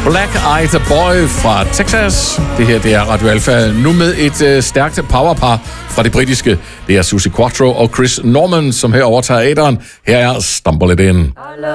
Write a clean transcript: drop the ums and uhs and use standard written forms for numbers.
Black Eyed Boy fra Texas. Det her, det er Radio Alpha. Nu med et stærkt powerpar fra det britiske. Det er Suzi Quatro og Chris Norman, som her overtager æderen. Her er Stumble It In.